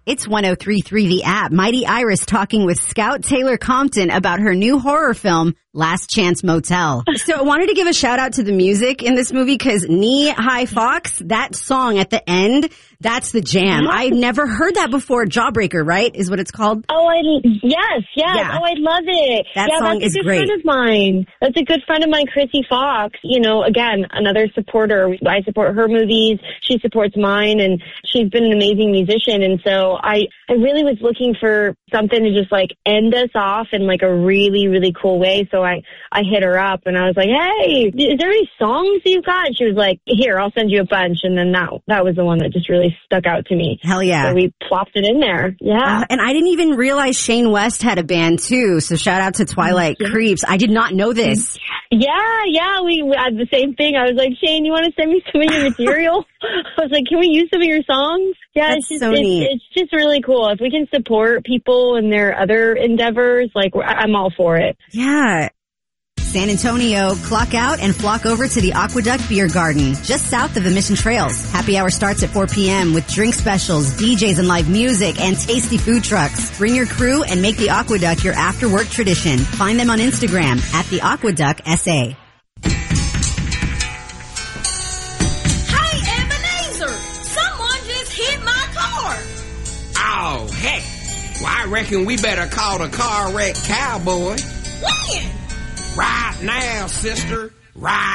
It's 103.3 The App. Mighty Iris talking with Scout Taylor Compton about her new horror film, Last Chance Motel. So I wanted to give a shout out to the music in this movie because Knee High Fox, that song at the end, that's the jam. I never heard that before. Jawbreaker, right? Is what it's called? Oh, yes. Yeah. Oh, I love it. That song is great. That's a good friend of mine. That's a good friend of mine, Chrissy Fox. You know, again, another supporter. I support her movies. She supports mine, and she's been an amazing musician. And so I really was looking for something to just like end us off in like a really, really cool way. So I hit her up and I was like, hey, is there any songs you got? And she was like, here, I'll send you a bunch. And then that was the one that just really stuck out to me. Hell yeah. So we plopped it in there. Yeah. And I didn't even realize Shane West had a band too. So shout out to Twilight Creeps. I did not know this. Yeah. We had the same thing. I was like, Shane, you want to send me some of your material? I was like, can we use some of your songs? Yeah, That's so neat. It's just really cool. If we can support people in their other endeavors, like I'm all for it. Yeah. San Antonio, clock out and flock over to the Aqueduct Beer Garden, just south of the Mission Trails. Happy hour starts at 4 p.m. with drink specials, DJs and live music, and tasty food trucks. Bring your crew and make the Aqueduct your after-work tradition. Find them on Instagram at the Aqueduct SA. Hey, Ebenezer! Someone just hit my car! Oh, heck. Well, I reckon we better call the car wreck cowboy. When? Right now, sister. Right